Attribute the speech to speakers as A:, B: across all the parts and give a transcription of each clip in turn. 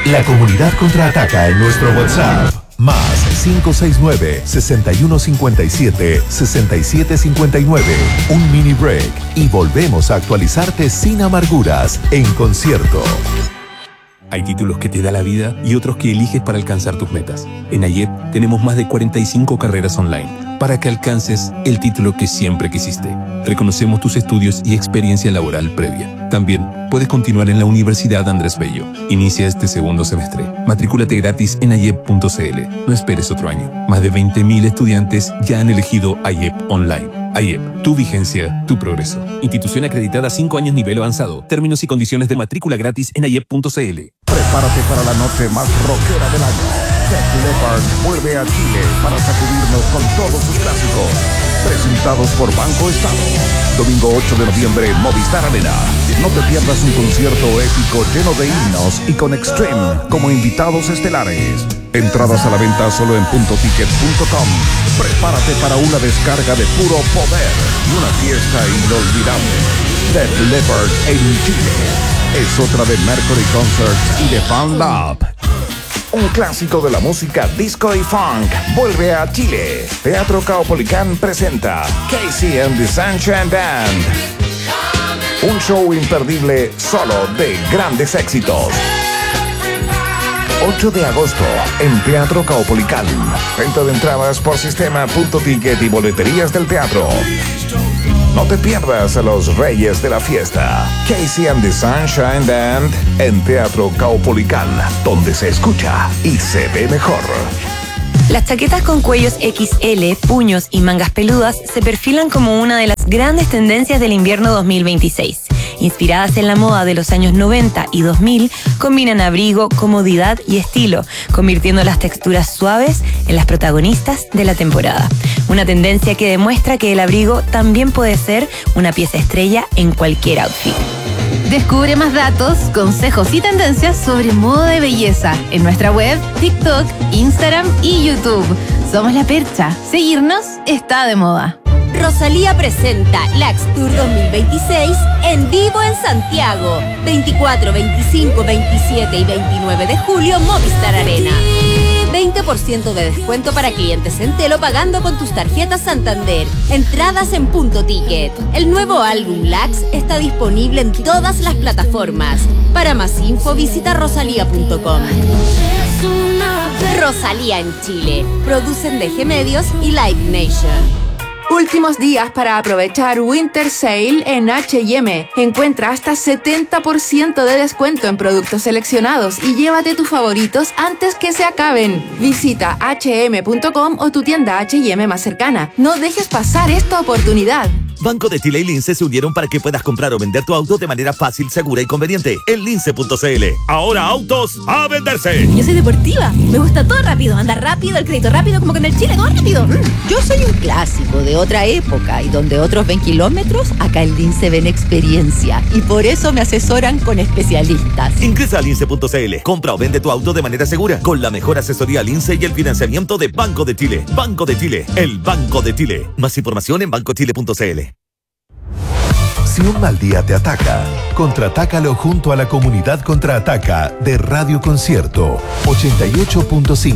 A: La comunidad contraataca en nuestro WhatsApp. Más 569-6157-6759. Un mini break y volvemos a actualizarte sin amarguras en concierto.
B: Hay títulos que te da la vida y otros que eliges para alcanzar tus metas. En AYEP tenemos más de 45 carreras online para que alcances el título que siempre quisiste. Reconocemos tus estudios y experiencia laboral previa. También puedes continuar en la Universidad Andrés Bello. Inicia este segundo semestre. Matrículate gratis en ayep.cl. No esperes otro año. Más de 20.000 estudiantes ya han elegido AYEP Online. AYEP, tu vigencia, tu progreso. Institución acreditada 5 años nivel avanzado. Términos y condiciones de matrícula gratis en ayep.cl.
C: Prepárate para la noche más rockera del año. Def Leppard vuelve a Chile para sacudirnos con todos sus clásicos. Presentados por Banco Estado. Domingo 8 de noviembre, Movistar Arena. No te pierdas un concierto épico lleno de himnos y con Extreme como invitados estelares. Entradas a la venta solo en puntoticket.com. Prepárate para una descarga de puro poder y una fiesta inolvidable. Def Leppard en Chile. Es otra de Mercury Concerts y de Fan Lab. Un clásico de la música disco y funk vuelve a Chile. Teatro Caupolicán presenta Casey and the Sunshine Band. Un show imperdible solo de grandes éxitos. 8 de agosto en Teatro Caupolicán. Venta de entradas por sistema .ticket y boleterías del teatro. No te pierdas a los reyes de la fiesta. Casey and the Sunshine Band en Teatro Caupolicán, donde se escucha y se ve mejor.
D: Las chaquetas con cuellos XL, puños y mangas peludas se perfilan como una de las grandes tendencias del invierno 2026. Inspiradas en la moda de los años 90 y 2000, combinan abrigo, comodidad y estilo, convirtiendo las texturas suaves en las protagonistas de la temporada. Una tendencia que demuestra que el abrigo también puede ser una pieza estrella en cualquier outfit.
E: Descubre más datos, consejos y tendencias sobre moda de belleza en nuestra web, TikTok, Instagram y YouTube. Somos La Percha. Seguirnos está de moda.
F: Rosalía presenta Lax Tour 2026 en vivo en Santiago. 24, 25, 27 y 29 de julio, Movistar Arena. 20% de descuento para clientes Entelo pagando con tus tarjetas Santander. Entradas en Punto Ticket. El nuevo álbum Lax está disponible en todas las plataformas. Para más info visita rosalía.com. Rosalía en Chile. Producen DG Medios y Live Nation.
G: Últimos días para aprovechar Winter Sale en H&M. Encuentra hasta 70% de descuento en productos seleccionados y llévate tus favoritos antes que se acaben. Visita hm.com o tu tienda H&M más cercana. No dejes pasar esta oportunidad.
H: Banco de Chile y Lince se unieron para que puedas comprar o vender tu auto de manera fácil, segura y conveniente en lince.cl. Ahora autos a venderse.
F: Yo soy deportiva, me gusta todo rápido, andar rápido, el crédito rápido, como que en el Chile todo rápido.
I: Yo soy un clásico de otra época y donde otros ven kilómetros, acá en Lince ven experiencia y por eso me asesoran con especialistas.
H: Ingresa a lince.cl, compra o vende tu auto de manera segura con la mejor asesoría Lince y el financiamiento de Banco de Chile. Banco de Chile, el Banco de Chile. Más información en bancochile.cl.
A: Si un mal día te ataca, contraatácalo junto a la comunidad Contraataca de Radio Concierto 88.5.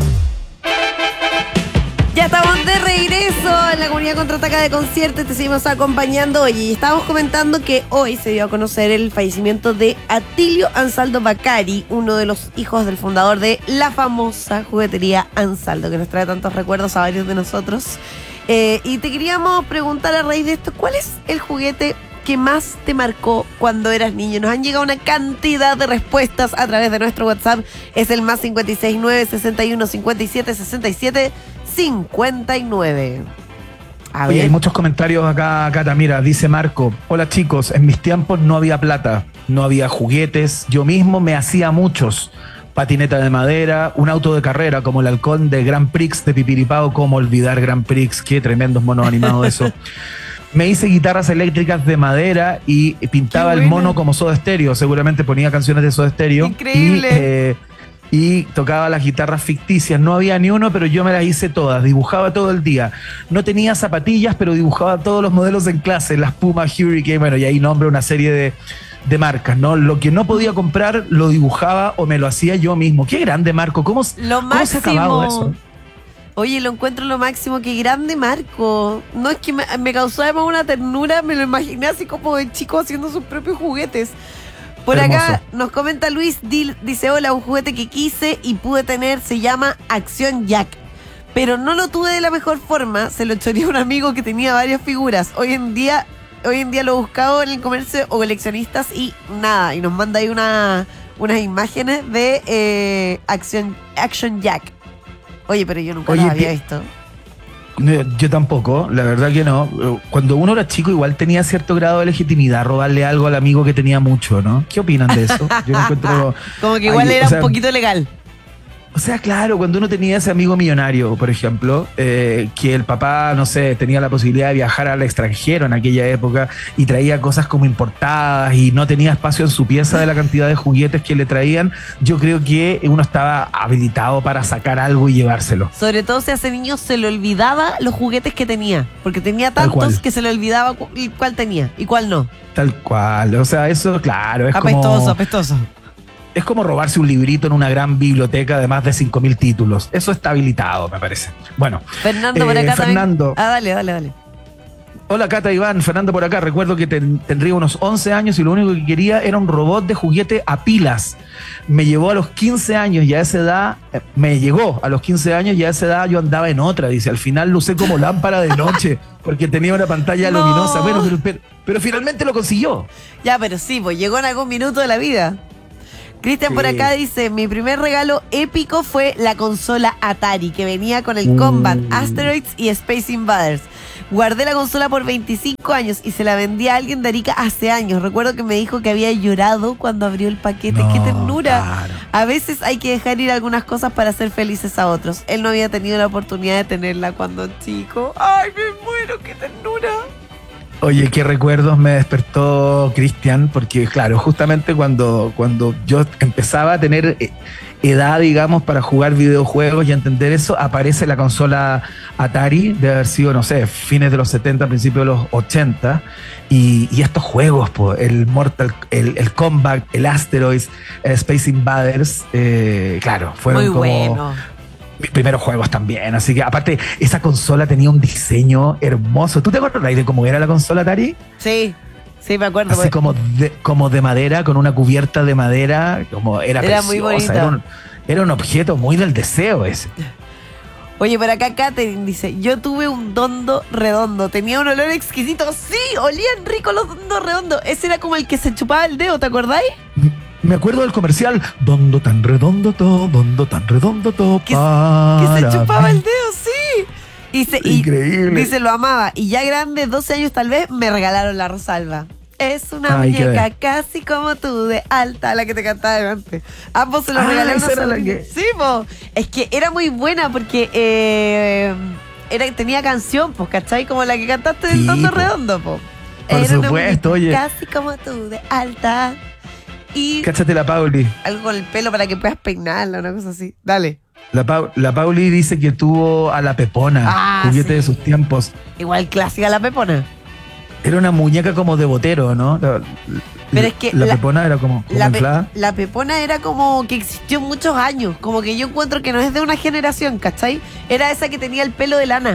J: Ya estamos de regreso en la comunidad Contraataca de Concierto. Te seguimos acompañando hoy y estábamos comentando que hoy se dio a conocer el fallecimiento de Atilio Ansaldo Bacari, uno de los hijos del fundador de la famosa juguetería Ansaldo, que nos trae tantos recuerdos a varios de nosotros. Y te queríamos preguntar a raíz de esto, ¿cuál es el juguete que más te marcó cuando eras niño? Nos han llegado una cantidad de respuestas a través de nuestro WhatsApp. Es el más 569 61 57 67 59.
K: Oye, hay muchos comentarios acá, Cata. Mira, dice Marco: hola chicos, en mis tiempos no había plata, no había juguetes, yo mismo me hacía muchos. Patineta de madera, un auto de carrera como el halcón de Grand Prix de Pipiripao. ¿Cómo olvidar Grand Prix? Qué tremendos monos animados eso. Me hice guitarras eléctricas de madera y pintaba el mono como Soda Stereo. Seguramente ponía canciones de Soda Stereo.
J: Increíble.
K: Y tocaba las guitarras ficticias. No había ni uno, pero yo me las hice todas. Dibujaba todo el día. No tenía zapatillas, pero dibujaba todos los modelos en clase. Las Puma, Hurricane, bueno, y ahí nombro una serie de marcas, ¿no? Lo que no podía comprar lo dibujaba o me lo hacía yo mismo. Qué grande, Marco. ¿Cómo se ha acabado eso?
J: Oye, lo encuentro lo máximo, qué grande, Marco. No, es que me causó además una ternura, me lo imaginé así como de chico haciendo sus propios juguetes. Por hermoso. Acá nos comenta Luis, dice, hola, un juguete que quise y pude tener se llama Acción Jack. Pero no lo tuve de la mejor forma, se lo choreé a un amigo que tenía varias figuras. Hoy en día lo he buscado en el comercio o coleccionistas y nada, y nos manda ahí unas imágenes de Action Jack. Oye, pero yo nunca lo había visto.
K: Yo tampoco, la verdad que no. Cuando uno era chico igual tenía cierto grado de legitimidad robarle algo al amigo que tenía mucho, ¿no? ¿Qué opinan de eso? Yo encuentro...
J: Como que igual era un poquito legal.
K: O sea, claro, cuando uno tenía ese amigo millonario, por ejemplo, que el papá, no sé, tenía la posibilidad de viajar al extranjero en aquella época y traía cosas como importadas y no tenía espacio en su pieza de la cantidad de juguetes que le traían, yo creo que uno estaba habilitado para sacar algo y llevárselo.
J: Sobre todo si a ese niño se le olvidaba los juguetes que tenía, porque tenía tantos que se le olvidaba cuál tenía y cuál no.
K: Tal cual, o sea, eso, claro, es
J: apestoso.
K: Es como robarse un librito en una gran biblioteca de más de 5.000 títulos. Eso está habilitado, me parece. Bueno.
J: Fernando por acá
K: Fernando.
J: También. Dale.
K: Hola, Cata, Iván. Fernando por acá. Recuerdo que tendría unos 11 años y lo único que quería era un robot de juguete a pilas. Me llegó a los 15 años y a esa edad yo andaba en otra. Dice, al final lo usé como lámpara de noche porque tenía una pantalla luminosa. Bueno, pero finalmente lo consiguió.
J: Ya, pero sí, pues llegó en algún minuto de la vida. Cristian por acá dice, mi primer regalo épico fue la consola Atari, que venía con el Combat, Asteroids y Space Invaders. Guardé la consola por 25 años y se la vendí a alguien de Arica hace años. Recuerdo que me dijo que había llorado cuando abrió el paquete. ¡Qué ternura! Claro. A veces hay que dejar ir algunas cosas para hacer felices a otros. Él no había tenido la oportunidad de tenerla cuando chico. ¡Ay, me muero! ¡Qué ternura!
K: Oye, qué recuerdos me despertó Cristian, porque claro, justamente cuando yo empezaba a tener edad, digamos, para jugar videojuegos y entender eso, aparece la consola Atari, de haber sido, no sé, fines de los 70, principios de los 80, y estos juegos, pues, el el Combat, el Asteroids, Space Invaders, claro, fueron muy como... mis primeros juegos también, así que aparte esa consola tenía un diseño hermoso. ¿Tú te acuerdas de cómo era la consola Atari?
J: Sí, me acuerdo.
K: Así como de madera, con una cubierta de madera, como era preciosa, muy bonita. Era un objeto muy del deseo ese.
J: Oye, por acá Katherine dice, yo tuve un dondo redondo, tenía un olor exquisito. Sí, olían rico los dondos redondos. Ese era como el que se chupaba el dedo, ¿te acordáis?
K: Me acuerdo del comercial, dondo tan redondo todo,
J: que se chupaba el dedo, sí. Increíble. Dice, lo amaba. Y ya grande, 12 años tal vez, me regalaron la Rosalba. Es una muñeca casi como tú, de alta, la que te cantaba antes. Ambos se los regalaron. Sí, po. Es que era muy buena porque tenía canción, pues, ¿cachai? Como la que cantaste del dondo redondo, po.
K: Por supuesto, oye.
J: Casi como tú, de alta. Y
K: cáchate la Pauli.
J: Algo con el pelo para que puedas peinarla, una cosa así. Dale.
K: La Pauli dice que tuvo a la Pepona, juguete de sus tiempos.
J: Igual clásica la Pepona.
K: Era una muñeca como de botero, ¿no?
J: Pero es que
K: la Pepona era como inflada.
J: La Pepona era como que existió muchos años. Como que yo encuentro que no es de una generación, ¿cachai? Era esa que tenía el pelo de lana.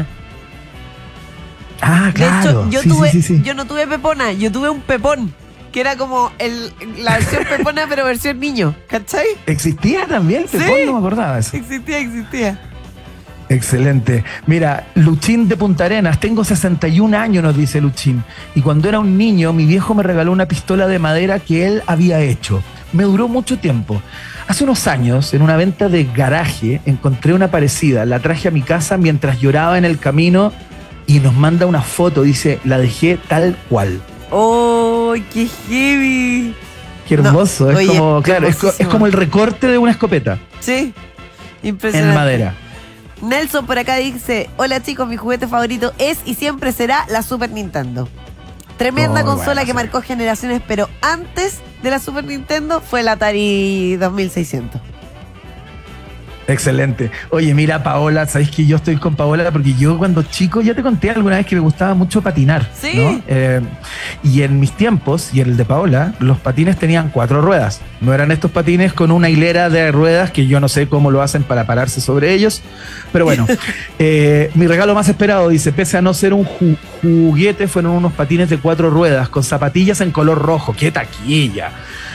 K: Ah, claro.
J: De hecho, yo no tuve Pepona, yo tuve un Pepón. Que era como la versión Pepona, pero versión niño, ¿cachai?
K: ¿Existía también el Pepón? Sí, no me acordaba de eso.
J: Existía.
K: Excelente. Mira, Luchín de Punta Arenas, tengo 61 años, nos dice Luchín. Y cuando era un niño, mi viejo me regaló una pistola de madera que él había hecho. Me duró mucho tiempo. Hace unos años, en una venta de garaje, encontré una parecida. La traje a mi casa mientras lloraba en el camino y nos manda una foto. Dice, la dejé tal cual.
J: ¡Oh, qué heavy!
K: Qué hermoso. No, como, claro, es como el recorte de una escopeta.
J: Sí, impresionante.
K: En madera.
J: Nelson por acá dice, hola chicos, mi juguete favorito es y siempre será la Super Nintendo. Tremenda consola que marcó generaciones, pero antes de la Super Nintendo fue el Atari 2600.
K: Excelente. Oye, mira, Paola, ¿sabes que yo estoy con Paola? Porque yo cuando chico, ya te conté alguna vez que me gustaba mucho patinar.
J: Sí.
K: ¿No? Y en mis tiempos, y en el de Paola, los patines tenían 4 ruedas. No eran estos patines con una hilera de ruedas que yo no sé cómo lo hacen para pararse sobre ellos. Pero bueno, mi regalo más esperado, dice, pese a no ser un juguete, fueron unos patines de 4 ruedas con zapatillas en color rojo. ¡Qué taquilla!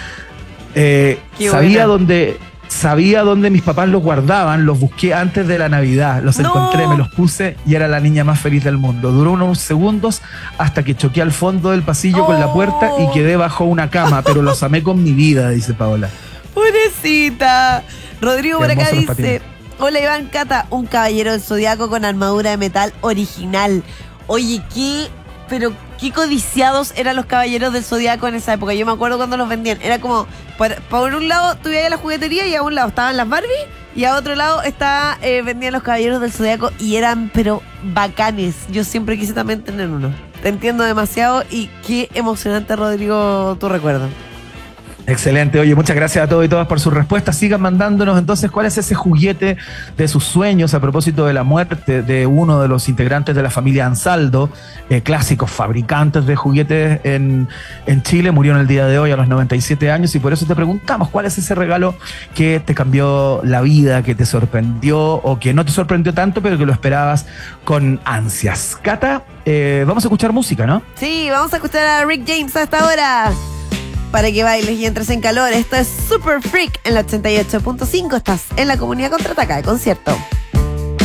K: Sabía dónde mis papás los guardaban, los busqué antes de la Navidad, los encontré, me los puse y era la niña más feliz del mundo. Duró unos segundos hasta que choqué al fondo del pasillo con la puerta y quedé bajo una cama, pero los amé con mi vida, dice Paola.
J: Pobrecita. Rodrigo
K: Qué
J: por acá
K: hermosos los
J: dice, hola Iván Cata, un caballero del Zodiaco con armadura de metal original. Oye, pero qué codiciados eran los caballeros del Zodiaco en esa época. Yo me acuerdo cuando los vendían. Era como, por un lado tuve ahí la juguetería y a un lado estaban las Barbie y a otro lado vendían los caballeros del Zodiaco y eran pero bacanes. Yo siempre quise también tener uno. Te entiendo demasiado y qué emocionante, Rodrigo, tu recuerdo.
K: Excelente, oye, muchas gracias a todos y todas por sus respuestas. Sigan mandándonos entonces cuál es ese juguete de sus sueños a propósito de la muerte de uno de los integrantes de la familia Ansaldo, clásicos fabricantes de juguetes en Chile. Murió en el día de hoy a los 97 años y por eso te preguntamos cuál es ese regalo que te cambió la vida, que te sorprendió o que no te sorprendió tanto pero que lo esperabas con ansias. Cata, vamos a escuchar música, ¿no?
J: Sí, vamos a escuchar a Rick James a esta hora. Para que bailes y entres en calor. Esto es Super Freak en la 88.5. Estás en la Comunidad Contraataca de Concierto.